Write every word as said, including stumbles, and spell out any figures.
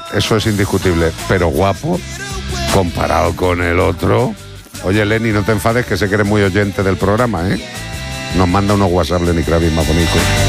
eso es indiscutible, pero guapo, comparado con el otro. Oye, Lenny, no te enfades, que sé que eres muy oyente del programa, ¿eh? Nos manda unos WhatsApp Lenny Kravitz más bonitos.